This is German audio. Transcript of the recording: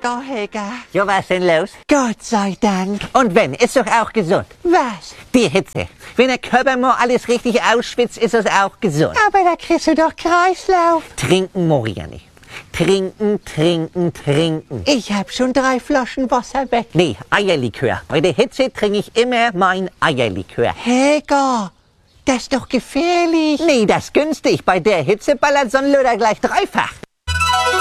Oh, Helga. Jo, was denn los? Gott sei Dank. Und wenn, ist doch auch gesund. Was? Die Hitze. Wenn der Körper mal alles richtig ausschwitzt, ist das auch gesund. Aber da kriegst du doch Kreislauf. Trinken, Moriani. Trinken, trinken, trinken. Ich hab schon 3 Flaschen Wasser weg. Nee, Eierlikör. Bei der Hitze trinke ich immer mein Eierlikör. Helga, das ist doch gefährlich. Nee, das ist günstig. Bei der Hitze ballert so ein Löder gleich 3-fach.